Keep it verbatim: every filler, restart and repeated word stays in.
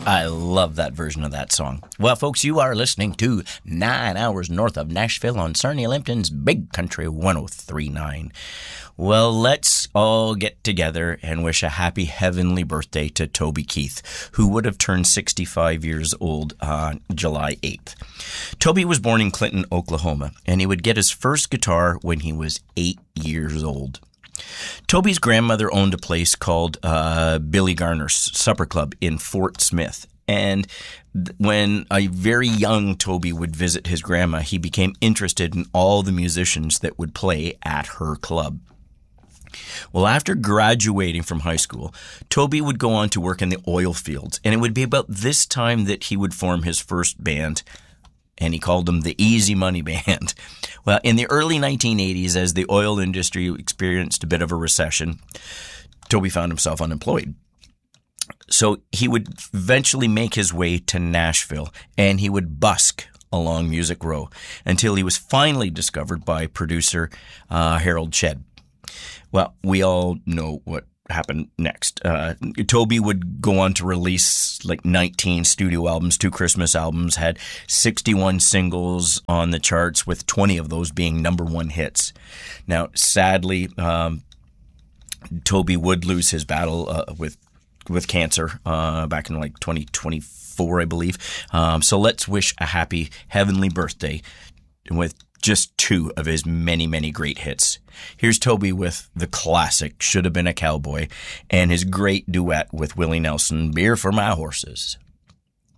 I love that version of that song. Well, folks, you are listening to Nine Hours North of Nashville on Sarnia Limpton's Big Country one oh three point nine. Well, let's all get together and wish a happy heavenly birthday to Toby Keith, who would have turned sixty-five years old on July eighth. Toby was born in Clinton, Oklahoma, and he would get his first guitar when he was eight years old. Toby's grandmother owned a place called uh, Billy Garner's Supper Club in Fort Smith. And th- when a very young Toby would visit his grandma, he became interested in all the musicians that would play at her club. Well, after graduating from high school, Toby would go on to work in the oil fields. And it would be about this time that he would form his first band, and he called them the Easy Money Band. Well, in the early nineteen eighties, as the oil industry experienced a bit of a recession, Toby found himself unemployed. So he would eventually make his way to Nashville, and he would busk along Music Row until he was finally discovered by producer uh, Harold Shedd. Well, we all know what happened next. Uh, Toby would go on to release like nineteen studio albums, two Christmas albums, had sixty-one singles on the charts, with twenty of those being number one hits. Now, sadly, um, Toby would lose his battle uh, with with cancer uh, back in like twenty twenty-four, I believe. Um, so let's wish a happy heavenly birthday with just two of his many, many great hits. Here's Toby with the classic Should Have Been a Cowboy and his great duet with Willie Nelson, Beer for My Horses.